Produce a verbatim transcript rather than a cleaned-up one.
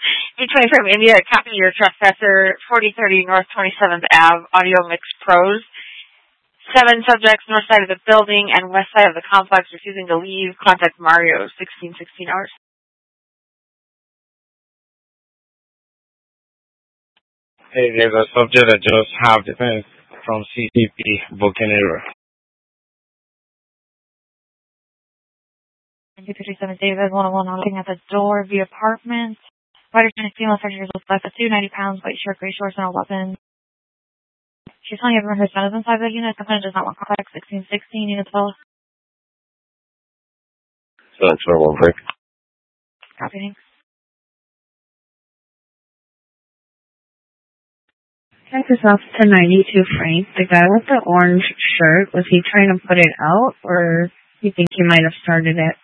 eight twenty from India, copy your trespasser, forty thirty North twenty-seventh Avenue, audio mix pros. Seven subjects north side of the building and west side of the complex refusing to leave. Contact Mario, sixteen sixteen hours. Hey, there's a subject that just have defense from C C P Buccaneer. two fifty-seven David, one oh one, looking at the door of the apartment. Rider Chinese female, thirty years old, five foot two, ninety pounds, white shirt, gray shorts, and a weapon. She's telling everyone her son is inside the unit. The defendant does not want contact. sixteen sixteen, unit twelve. That's for one break. Copy. Texas Officer ninety-two Frank, the guy with the orange shirt, was he trying to put it out, or you think he might have started it?